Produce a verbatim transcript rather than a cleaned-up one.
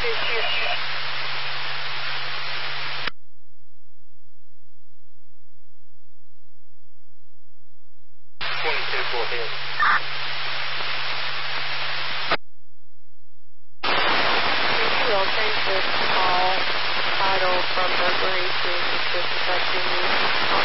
twenty-two, go ahead. You will change this call title from burglary to suspicious activity.